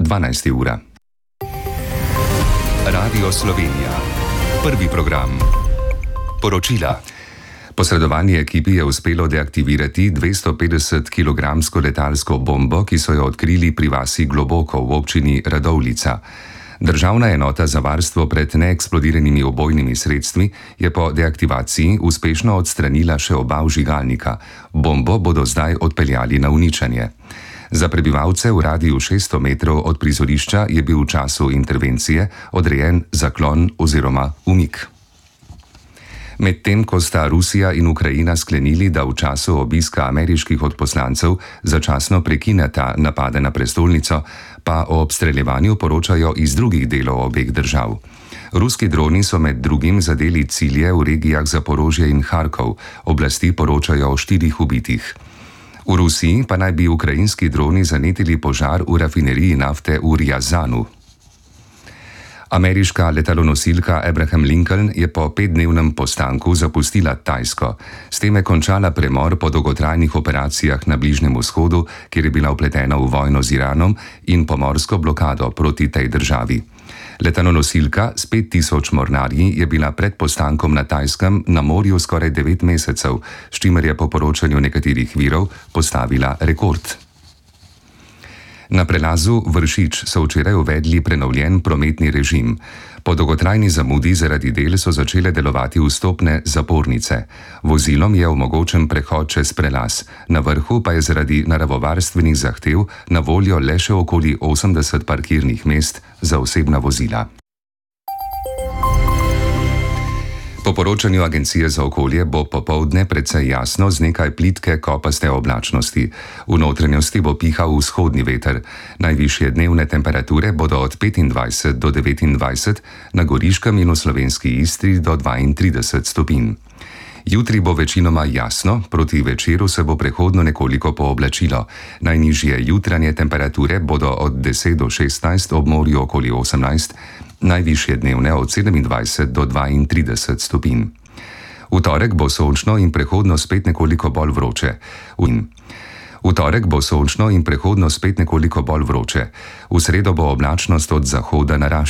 12. ura. Radio Slovenija. Prvi program. Poročila. Posredovanje ekipi je uspelo deaktivirati 250-kilogramsko letalsko bombo, ki so jo odkrili pri vasi Globoko v občini Radovljica. Državna enota za varstvo pred neeksplodiranimi ubojnimi sredstvi je po deaktivaciji uspešno odstranila še oba vžigalnika. Bombo bodo zdaj odpeljali na uničenje. Za prebivalce v radiju 600 metrov od prizorišča je bil v času intervencije odrejen zaklon oziroma umik. Medtem ko sta Rusija in Ukrajina sklenili, da v času obiska ameriških odposlancev začasno prekineta napade na prestolnico, pa o obstreljevanju poročajo iz drugih delov obeh držav. Ruski droni so med drugim zadeli cilje v regijah Zaporožje in Harkov, oblasti poročajo o 4 ubitih. V Rusiji pa naj bi ukrajinski droni zanetili požar v rafineriji nafte v Rjazanu. Ameriška letalonosilka Abraham Lincoln je po 5-dnevnem postanku zapustila Tajsko. S tem je končala premor po dolgotrajnih operacijah na Bližnjem vzhodu, kjer je bila vpletena v vojno z Iranom in pomorsko blokado proti tej državi. Letalonosilka s 5000 mornarji je bila pred postankom na Tajskem na morju skoraj 9 mesecev, s čimer je po poročanju nekaterih virov postavila rekord. Na prelazu Vršič so včeraj uvedli prenovljen prometni režim. Po dolgotrajni zamudi zaradi del so začele delovati vstopne zapornice. Vozilom je omogočen prehod čez prelaz. Na vrhu pa je zaradi naravovarstvenih zahtev na voljo le še okoli 80 parkirnih mest za osebna vozila. Po poročanju Agencije za okolje bo popoldne precej jasno z nekaj plitke kopaste oblačnosti. V notranjosti bo pihal vzhodni veter. Najvišje dnevne temperature bodo od 25 do 29, na Goriškem in v slovenski Istri do 32 stopinj. Jutri bo večinoma jasno, proti večeru se bo prehodno nekoliko pooblačilo. Najnižje jutranje temperature bodo od 10 do 16, ob morju okoli 18, najvišje dnevne od 27 do 32 stopinj. V torek bo sončno in prehodno spet nekoliko bolj vroče. V sredo bo oblačnost od zahoda naraščala.